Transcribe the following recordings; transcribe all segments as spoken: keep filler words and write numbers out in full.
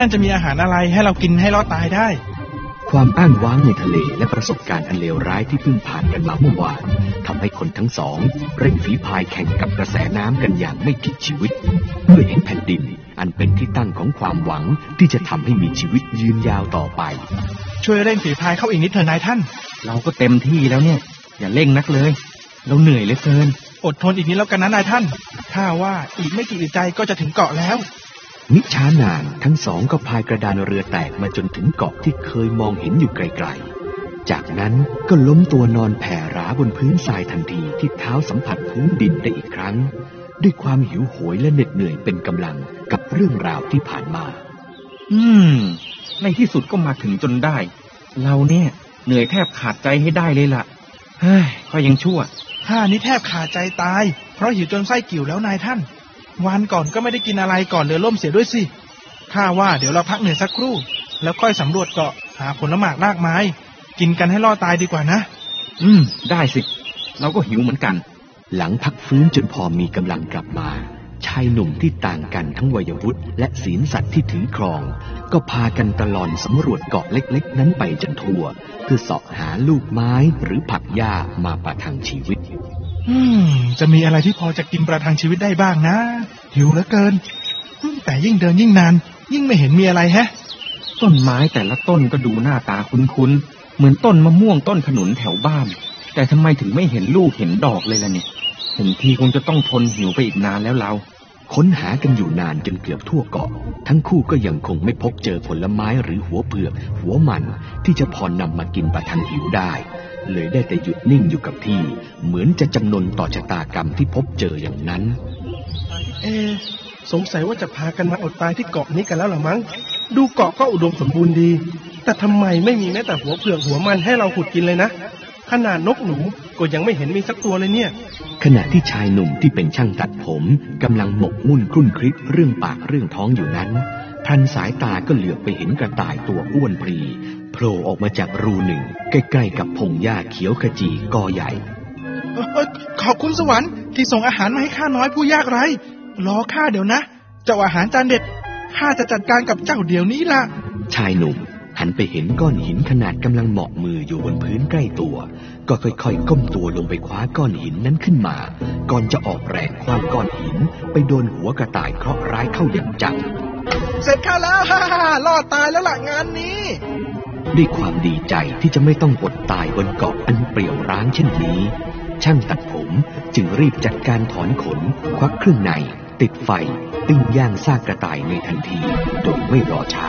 นั่นจะมีอาหารอะไรให้เรากินให้รอดตายได้ความอ้างว้างในทะเลและประสบการณ์อันเลวร้ายที่เพิ่งผ่านกันมาเมื่อวานทำให้คนทั้งสองเร่งฝีพายแข่งกับกระแสน้ำกันอย่างไม่คิดชีวิตเพื่อเห็นแผ่นดินอันเป็นที่ตั้งของความหวังที่จะทำให้มีชีวิตยืนยาวต่อไปช่วยเร่งฝีพายเข้าอีกนิดเถอะนายท่านเราก็เต็มที่แล้วเนี่ยอย่าเร่งนักเลยเราเหนื่อยเหลือเกินอดทนอีกนิดแล้วกันนะนายท่านถ้าว่าอีกไม่กี่อึดใจก็จะถึงเกาะแล้วมิช้านานทั้งสองก็พายกระดานเรือแตกมาจนถึงเกาะที่เคยมองเห็นอยู่ไกลๆจากนั้นก็ล้มตัวนอนแผ่ราบนพื้นทรายทันทีที่เท้าสัมผัสพื้นดินได้อีกครั้งด้วยความหิวโหยและเหน็ดเหนื่อยเป็นกำลังกับเรื่องราวที่ผ่านมาอืมในที่สุดก็มาถึงจนได้เราเนี่ยเหนื่อยแทบขาดใจให้ได้เลยล่ะเฮ้ยก็ยังชั่วข้านี่แทบขาดใจตายเพราะหิวจนไส้กิ่วแล้วนายท่านวันก่อนก็ไม่ได้กินอะไรก่อนเรือล่มเสียด้วยสิข้าว่าเดี๋ยวเราพักเหนื่อยสักครู่แล้วค่อยสำรวจเกาะหาผลหมากรากไม้กินกันให้รอดตายดีกว่านะอืมได้สิเราก็หิวเหมือนกันหลังพักฟื้นจนพอมีกำลังกลับมาชายหนุ่มที่ต่างกันทั้งวัยวุฒิและศีลสัตว์ที่ถือครองก็พากันตะลอนสำรวจเกาะเล็กๆนั้นไปจนทั่วเพื่อเสาะหาลูกไม้หรือผักหญ้ามาประทังชีวิตอืมจะมีอะไรที่พอจะกินประทังชีวิตได้บ้างนะหิวเหลือเกินแต่ยิ่งเดินยิ่งนานยิ่งไม่เห็นมีอะไรแฮะต้นไม้แต่ละต้นก็ดูหน้าตาคุ้นๆเหมือนต้นมะม่วงต้นขนุนแถวบ้านแต่ทำไมถึงไม่เห็นลูกเห็นดอกเลยล่ะเนี่ยเห็นทีคงจะต้องทนหิวไปอีกนานแล้วเราค้นหากันอยู่นานจนเกือบทั่วเกาะทั้งคู่ก็ยังคงไม่พบเจอผลไม้หรือหัวเผือกหัวมันที่จะพอนำมากินประทังหิวได้เลยได้แต่หยุดนิ่งอยู่กับที่เหมือนจะจำนนต่อชะตากรรมที่พบเจออย่างนั้นเอสงสัยว่าจะพากันมาอดตายที่เกาะนี้กันแล้วหรือมั้งดูเกาะก็อุดมสมบูรณ์ดีแต่ทำไมไม่มีแม้แต่หัวเผือกหัวมันให้เราขุดกินเลยนะขนาดนกหนูก็ยังไม่เห็นมีสักตัวเลยเนี่ยขณะที่ชายหนุ่มที่เป็นช่างตัดผมกำลังหมกมุ่นครุ่นคิดเรื่องปากเรื่องท้องอยู่นั้นทันสายตาก็เหลือบไปเห็นกระต่ายตัวอ้วนปรีโผล่ออกมาจากรูหนึ่งใกล้ๆกับพงหญ้าเขียวขจีกอใหญ่ขอบคุณสวรรค์ที่ส่งอาหารมาให้ข้าน้อยผู้ยากไร้รอข้าเดี๋ยวนะเจ้าอาหารจานเด็ดข้าจะจัดการกับเจ้าเดี๋ยวนี้ล่ะชายหนุ่มหันไปเห็นก้อนหินขนาดกำลังเหมาะมืออยู่บนพื้นใกล้ตัวก็ค่อยๆก้มตัวลงไปคว้าก้อนหินนั้นขึ้นมาก่อนจะออกแรงคว้างก้อนหินไปโดนหัวกระต่ายเคราะห์ร้ายเข้าอย่างจังเสร็จข้าแล้วฮ่าฮ่ารอดตายแล้วล่ะงานนี้ด้วยความดีใจที่จะไม่ต้องอดตายบนเกาะอันเปรี่ยวร้างเช่นนี้ช่างตัดผมจึงรีบจัดการถอนขนควักเครื่องในติดไฟปิ้งย่างซากกระต่ายในทันทีโดยไม่รอช้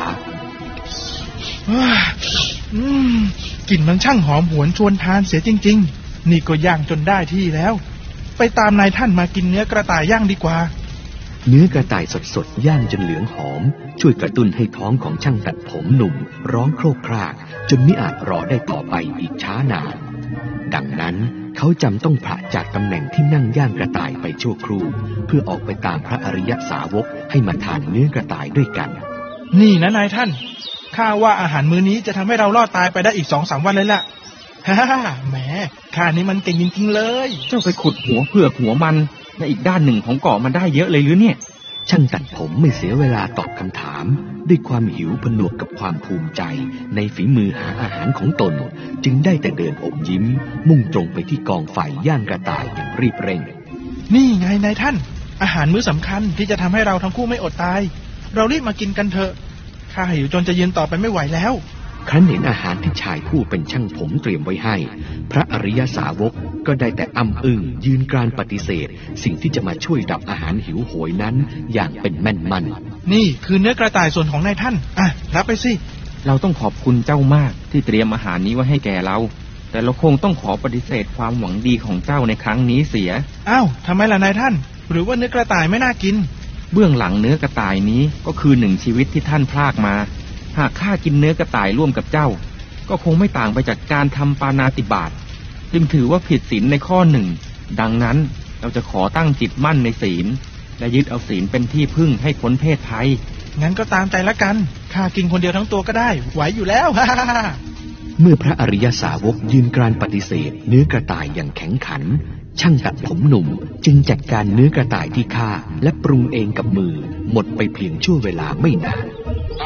ากลิ่นมันช่างหอมหวนชวนทานเสียจริงๆนี่ก็ย่างจนได้ที่แล้วไปตามนายท่านมากินเนื้อกระต่ายย่างดีกว่าเนื้อกระต่ายสดๆย่างจนเหลืองหอมช่วยกระตุ้นให้ท้องของช่างตัดผมหนุ่มร้องโครกครากจนมิอาจรอได้ต่อไปอีกช้านานดังนั้นเขาจำต้องผละจากตำแหน่งที่นั่งย่างกระต่ายไปชั่วครู่เพื่อออกไปตามพระอริยสาวกให้มาทานเนื้อกระต่ายด้วยกันนี่นะนายท่านข้าว่าอาหารมื้อนี้จะทำให้เรารอดตายไปได้อีกสองสามวันเลยล่ะฮ่าแหมข้านี่มันเก่งจริงๆเลยเจ้าไปขุดหัวเผือกหัวมันในอีกด้านหนึ่งของเกาะมันได้เยอะเลยหรือเนี่ยช่างตัดผมไม่เสียเวลาตอบคำถามด้วยความหิวผนวกกับความภูมิใจในฝีมือหาอาหารของตนจึงได้แต่เดินอมยิ้มมุ่งตรงไปที่กองไฟย่างกระต่ายอย่างรีบเร่งนี่ไงนายท่านอาหารมื้อสำคัญที่จะทำให้เราทั้งคู่ไม่อดตายเรารีบมากินกันเถอะข้าหิวจนจะยืนต่อไปไม่ไหวแล้วครั้นเห็นอาหารที่ชายผู้เป็นช่างผมเตรียมไว้ให้พระอริยสาวกก็ได้แต่อ้ำอึ้งยืนกรานปฏิเสธสิ่งที่จะมาช่วยดับอาหารหิวโหยนั้นอย่างเป็นแม่นมั่นนี่คือเนื้อกระต่ายส่วนของนายท่านอ่ะรับไปสิเราต้องขอบคุณเจ้ามากที่เตรียมอาหารนี้ไว้ให้แก่เราแต่เราคงต้องขอปฏิเสธความหวังดีของเจ้าในครั้งนี้เสียอ้าวทำไมล่ะนายท่านหรือว่าเนื้อกระต่ายไม่น่ากินเบื้องหลังเนื้อกระต่ายนี้ก็คือหนึ่งชีวิตที่ท่านพรากมาหากข้ากินเนื้อกระต่ายร่วมกับเจ้าก็คงไม่ต่างไปจากการทำปาณาติบาตจึงถือว่าผิดศีลในข้อหนึ่งดังนั้นเราจะขอตั้งจิตมั่นในศีลและยึดเอาศีลเป็นที่พึ่งให้พ้นเพศภัยงั้นก็ตามใจละกันข้ากินคนเดียวทั้งตัวก็ได้ไหวอยู่แล้วฮ่าเมื่อพระอริยสาวกยืนกรานปฏิเสธเนื้อกระต่ายอย่างแข็งขันช่างตัดผมหนุ่มจึงจัดการเนื้อกระต่ายที่ฆ่าและปรุงเองกับมือหมดไปเพียงชั่วเวลาไม่นาน